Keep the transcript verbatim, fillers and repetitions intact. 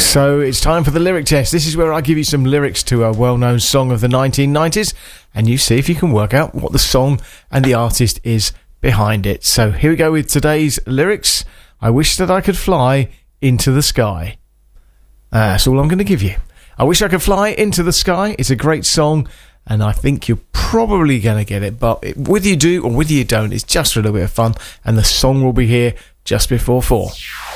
So it's time for the lyric test. This is where I give you some lyrics to a well-known song of the nineteen nineties, and you see if you can work out what the song and the artist is behind it. So here we go with today's lyrics. I wish that I could fly into the sky. Uh, that's all I'm going to give you. I wish I could fly into the sky. It's a great song, and I think you're probably going to get it. But whether you do or whether you don't, it's just for a little bit of fun, and the song will be here just before four.